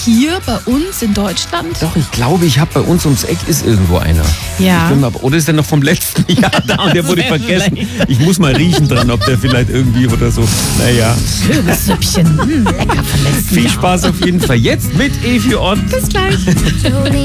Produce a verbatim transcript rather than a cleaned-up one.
hier bei uns in Deutschland? Doch, ich glaube, ich habe bei uns ums Eck ist irgendwo einer. Ja. Ich bin mal, oder ist der noch vom letzten Jahr da und der wurde vergessen? Ich muss mal riechen dran, ob der vielleicht irgendwie oder so. Naja. Kürbissüppchen, hm, lecker vom letzten Viel Jahr. Spaß auf jeden Fall. Jetzt mit Evi On. Bis gleich.